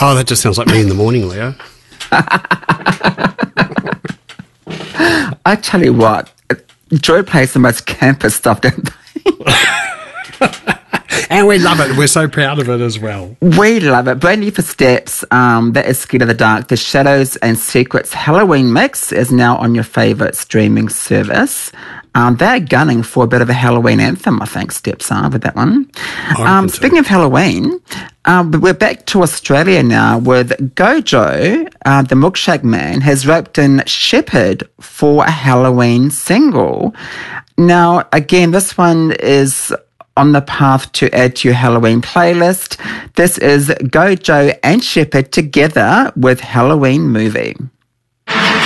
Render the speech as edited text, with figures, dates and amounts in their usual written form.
Oh, that just sounds like me in the morning, Leo. I tell you what, Joy plays the most campus stuff, don't they? And we love it. We're so proud of it as well. We love it. Brand new for Steps. That is Scared of the Dark. The Shadows and Secrets Halloween Mix is now on your favourite streaming service. They're gunning for a bit of a Halloween anthem, I think, Steps are with that one. Speaking of Halloween, we're back to Australia now with Gojo, the Milkshake Man, has roped in Shepherd for a Halloween single. Now, again, this one is on the path to add to your Halloween playlist. This is Gojo and Shepherd together with Halloween Movie.